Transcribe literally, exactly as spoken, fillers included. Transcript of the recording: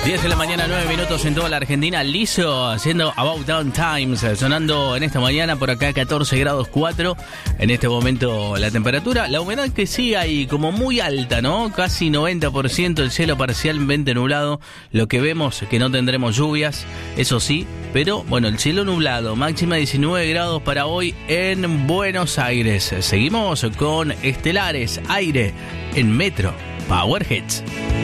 diez de la mañana, nueve minutos en toda la Argentina. Lizzo haciendo About Down Times, sonando en esta mañana por acá catorce grados cuatro. En este momento la temperatura, la humedad que sí hay como muy alta, ¿no? Casi noventa por ciento, el cielo parcialmente nublado. Lo que vemos es que no tendremos lluvias, eso sí, pero bueno, el cielo nublado. Máxima diecinueve grados para hoy en Buenos Aires. Seguimos con Estelares, Aire en Metro Power Hits.